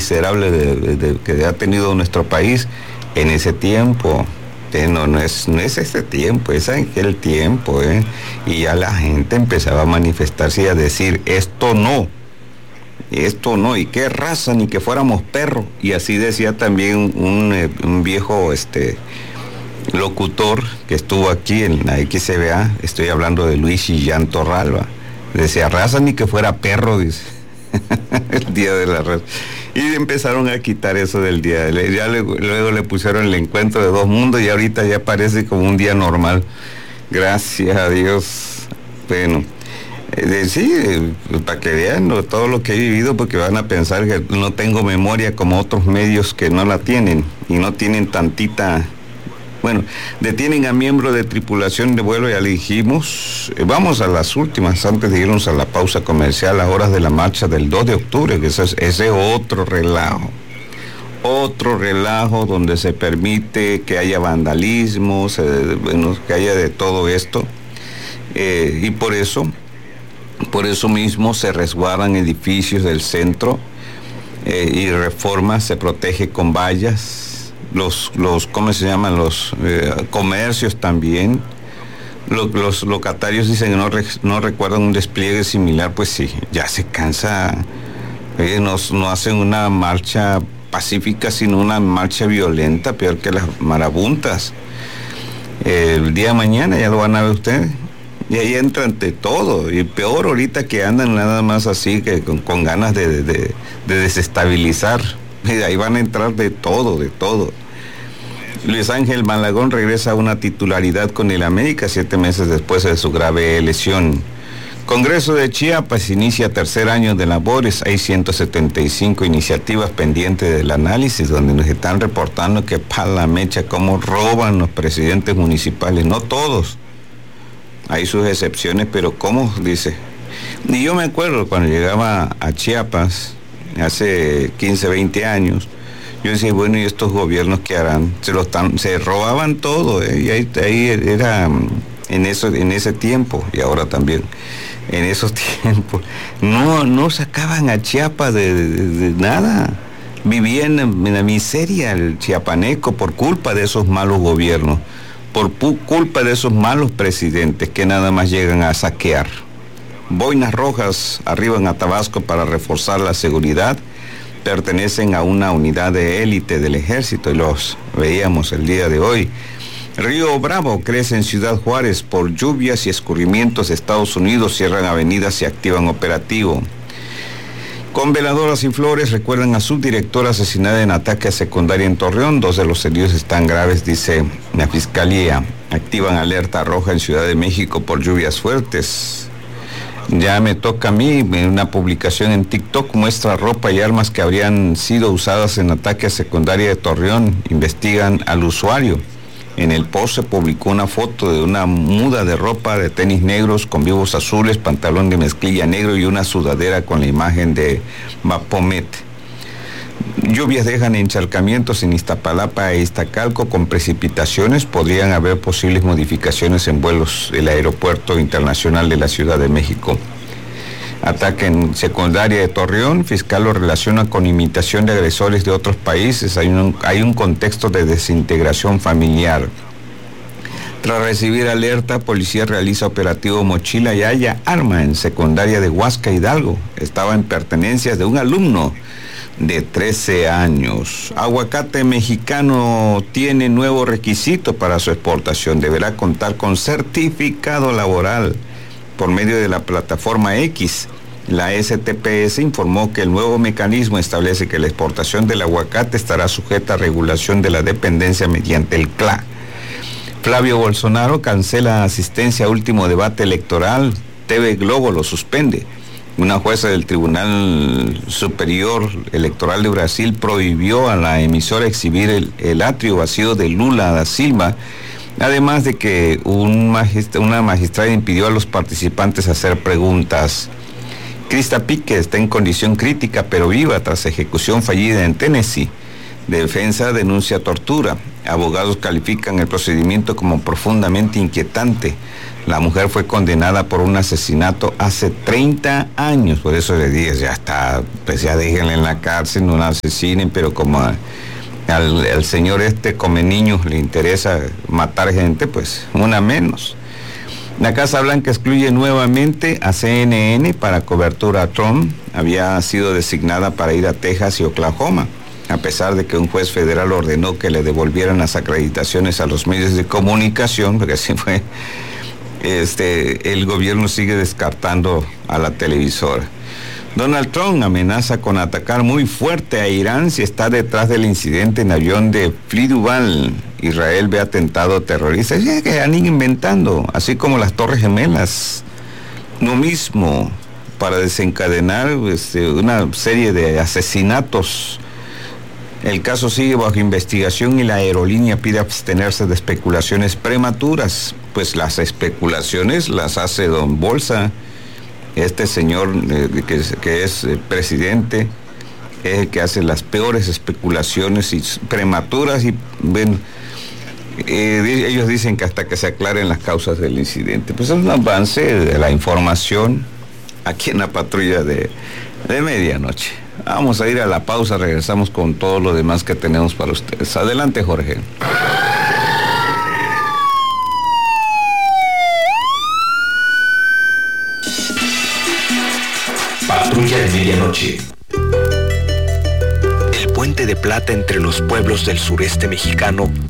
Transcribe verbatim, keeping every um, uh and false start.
miserable de, de, de, que ha tenido nuestro país en ese tiempo. Eh, no, no es, no es ese tiempo, es aquel tiempo, ¿eh? Y ya la gente empezaba a manifestarse y a decir, esto no, esto no, y qué raza, ni que fuéramos perros. Y así decía también un, un viejo este locutor que estuvo aquí en la X C B A, estoy hablando de Luis Chillán Torralba, decía, raza ni que fuera perro, dice, el día de la raza. Y empezaron a quitar eso del día, ya le, luego le pusieron el encuentro de dos mundos y ahorita ya parece como un día normal, gracias a Dios. Bueno, eh, sí, eh, para que vean ¿no? todo lo que he vivido, porque van a pensar que no tengo memoria como otros medios que no la tienen y no tienen tantita. Bueno, detienen a miembro de tripulación de vuelo, ya le dijimos. Eh, vamos a las últimas, antes de irnos a la pausa comercial, a horas de la marcha del dos de octubre, que ese es ese otro relajo. Otro relajo donde se permite que haya vandalismo, se, bueno, que haya de todo esto. Eh, y por eso, por eso mismo se resguardan edificios del centro eh, y Reforma se protege con vallas. Los, los, ¿cómo se llaman? Los eh, comercios también. Los, los locatarios dicen que no, re, no recuerdan un despliegue similar, pues sí, ya se cansa. Eh, no, no hacen una marcha pacífica, sino una marcha violenta, peor que las marabuntas. Eh, el día de mañana ya lo van a ver ustedes. Y ahí entra ante todo. Y peor ahorita que andan nada más así, que con, con ganas de, de, de desestabilizar. Y ahí van a entrar de todo, de todo. Luis Ángel Malagón regresa a una titularidad con el América siete meses después de su grave lesión. Congreso de Chiapas inicia tercer año de labores. Hay ciento setenta y cinco iniciativas pendientes del análisis, donde nos están reportando que pa' la mecha cómo roban los presidentes municipales. No todos, hay sus excepciones, pero cómo, dice. Y yo me acuerdo cuando llegaba a Chiapas hace quince, veinte años, yo decía, bueno, ¿y estos gobiernos qué harán? Se lo están, se robaban todo, ¿eh? Y ahí, ahí era en eso, en ese tiempo, y ahora también, en esos tiempos, no, no sacaban a Chiapas de, de, de nada. Vivían en, en la miseria el chiapaneco por culpa de esos malos gobiernos, por pu- culpa de esos malos presidentes que nada más llegan a saquear. Boinas rojas arriban a Tabasco para reforzar la seguridad. Pertenecen a una unidad de élite del ejército y los veíamos el día de hoy. Río Bravo crece en Ciudad Juárez por lluvias y escurrimientos de Estados Unidos. Cierran avenidas y activan operativo. Con veladoras y flores recuerdan a subdirectora asesinada en ataque a secundaria en Torreón. Dos de los heridos están graves, dice la Fiscalía. Activan alerta roja en Ciudad de México por lluvias fuertes. Ya me toca a mí, una publicación en TikTok muestra ropa y armas que habrían sido usadas en ataque a secundaria de Torreón. Investigan al usuario. En el post se publicó una foto de una muda de ropa de tenis negros con vivos azules, pantalón de mezclilla negro y una sudadera con la imagen de Baphomet. Lluvias dejan encharcamientos en Iztapalapa e Iztacalco con precipitaciones. Podrían haber posibles modificaciones en vuelos del Aeropuerto Internacional de la Ciudad de México. Ataque en secundaria de Torreón. Fiscal lo relaciona con imitación de agresores de otros países. Hay un, hay un contexto de desintegración familiar. Tras recibir alerta, policía realiza operativo Mochila y halla arma en secundaria de Huasca, Hidalgo. Estaba en pertenencias de un alumno de trece años. Aguacate mexicano tiene nuevo requisito para su exportación. Deberá contar con certificado laboral por medio de la plataforma X. La S T P S informó que el nuevo mecanismo establece que la exportación del aguacate estará sujeta a regulación de la dependencia mediante el C L A. Flavio Bolsonaro cancela asistencia a último debate electoral. T V Globo lo suspende. Una jueza del Tribunal Superior Electoral de Brasil prohibió a la emisora exhibir el, el atrio vacío de Lula da Silva, además de que un magist- una magistrada impidió a los participantes hacer preguntas. Krista Pique está en condición crítica pero viva tras ejecución fallida en Tennessee. Defensa denuncia tortura. Abogados califican el procedimiento como profundamente inquietante. La mujer fue condenada por un asesinato hace treinta años, por eso le dije, ya está, pues ya déjenla en la cárcel, no la asesinen, pero como a, al, al señor este come niños le interesa matar gente, pues una menos. La Casa Blanca excluye nuevamente a C N N para cobertura a Trump. Había sido designada para ir a Texas y Oklahoma, a pesar de que un juez federal ordenó que le devolvieran las acreditaciones a los medios de comunicación, porque así fue. Este, el gobierno sigue descartando a la televisora. Donald Trump amenaza con atacar muy fuerte a Irán si está detrás del incidente en avión de Flyduval. Israel ve atentado terrorista. Es que han ido inventando, así como las Torres Gemelas, lo mismo, para desencadenar este, una serie de asesinatos. El caso sigue bajo investigación y la aerolínea pide abstenerse de especulaciones prematuras, pues las especulaciones las hace Don Bolsa. Este señor eh, que, que es eh, presidente es el que hace las peores especulaciones y prematuras y bueno, eh, ellos dicen que hasta que se aclaren las causas del incidente. Pues es un avance de la información aquí en la patrulla de, de medianoche. Vamos a ir a la pausa, regresamos con todo lo demás que tenemos para ustedes. Adelante, Jorge. Patrulla de medianoche. El puente de plata entre los pueblos del sureste mexicano